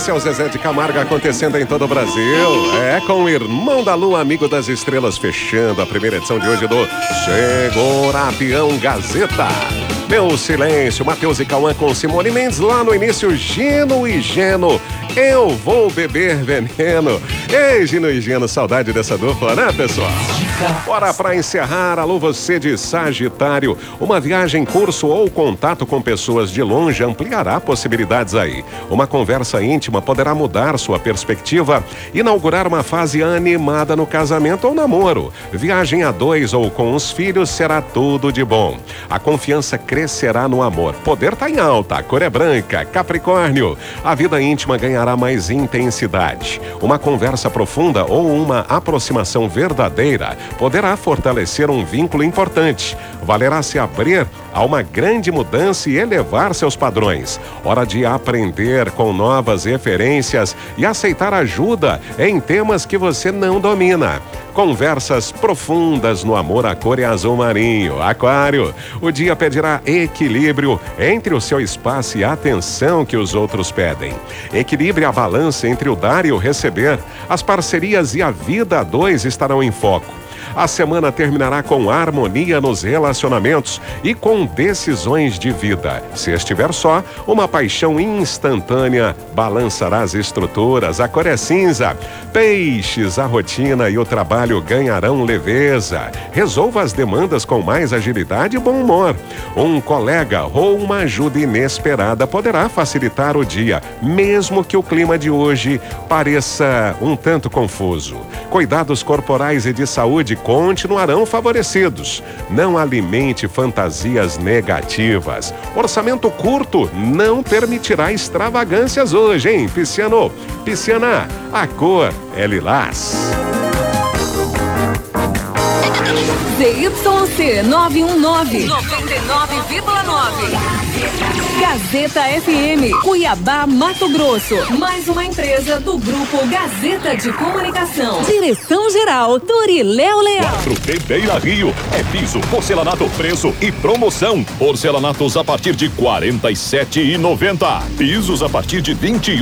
Esse é o Zezé de Camargo acontecendo em todo o Brasil. É com o Irmão da Lua, amigo das estrelas, fechando a primeira edição de hoje do Segura Peão Gazeta. Meu silêncio, Matheus e Cauã com Simone Mendes. Lá no início, Gino e Geno. Eu vou beber veneno. Ei, Gino e Geno, saudade dessa dupla, né, pessoal? Bora pra encerrar. Alô, você de Sagitário. Uma viagem, curso ou contato com pessoas de longe ampliará possibilidades aí. Uma conversa íntima poderá mudar sua perspectiva, inaugurar uma fase animada no casamento ou namoro. Viagem a dois ou com os filhos será tudo de bom. A confiança crescerá no amor. Poder tá em alta, a cor é branca. Capricórnio, a vida íntima ganhará mais intensidade. Uma conversa profunda ou uma aproximação verdadeira poderá fortalecer um vínculo importante. Valerá se abrir a uma grande mudança e elevar seus padrões. Hora de aprender com novas referências e aceitar ajuda em temas que você não domina. Conversas profundas no amor, a cor é azul marinho. Aquário, o dia pedirá equilíbrio entre o seu espaço e a atenção que os outros pedem. Equilibre a balança entre o dar e o receber. As parcerias e a vida a dois estarão em foco. A semana terminará com harmonia nos relacionamentos e com decisões de vida. Se estiver só, uma paixão instantânea balançará as estruturas. A cor é cinza. Peixes, a rotina e o trabalho ganharão leveza. Resolva as demandas com mais agilidade e bom humor. Um colega ou uma ajuda inesperada poderá facilitar o dia, mesmo que o clima de hoje pareça um tanto confuso. Cuidados corporais e de saúde continuarão favorecidos. Não alimente fantasias negativas. Orçamento curto não permitirá extravagâncias hoje, hein, Pisciano? Pisciana, a cor é lilás. ZYC 919, 99,9. Gazeta FM, Cuiabá, Mato Grosso. Mais uma empresa do Grupo Gazeta de Comunicação. Direção-geral, Doriléo Leal. 4T Beira Rio. É piso, porcelanato, preço e promoção. Porcelanatos a partir de R$ 47,90. Pisos a partir de R$ 21,90.